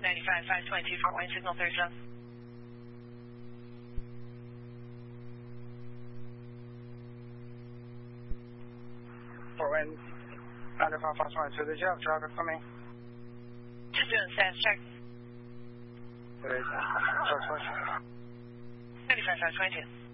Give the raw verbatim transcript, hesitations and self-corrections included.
ninety-five five twenty-two, Fort Wayne, signal thirty-seven. Fort Wayne, ninety-five five twenty-two, did you have traffic for me? Just doing status check. There is. Sorry, ninety-five five twenty-two.